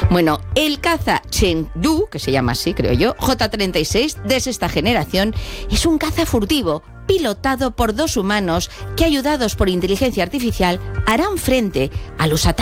Bueno, el caza Chengdu, que se llama así, creo yo, J-36 de sexta generación, es un caza furtivo pilotado por 2 humanos que, ayudados por inteligencia artificial, harán frente a los ataques